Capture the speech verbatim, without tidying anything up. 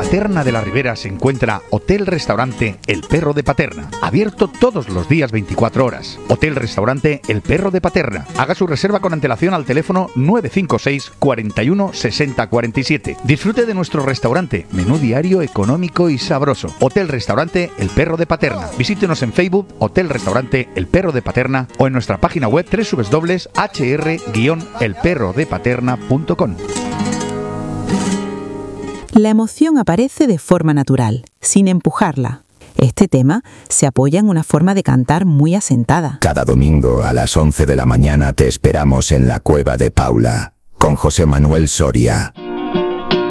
Paterna de la Ribera se encuentra Hotel-Restaurante El Perro de Paterna, abierto todos los días veinticuatro horas. Hotel-Restaurante El Perro de Paterna. Haga su reserva con antelación al teléfono nueve cinco seis, cuarenta y uno, sesenta, cuarenta y siete. Disfrute de nuestro restaurante, menú diario económico y sabroso. Hotel-Restaurante El Perro de Paterna. Visítenos en Facebook Hotel-Restaurante El Perro de Paterna o en nuestra página web doble u doble u doble u punto h r guion el perro de paterna punto com. La emoción aparece de forma natural, sin empujarla. Este tema se apoya en una forma de cantar muy asentada. Cada domingo a las once de la mañana te esperamos en la Cueva de Paula, con José Manuel Soria.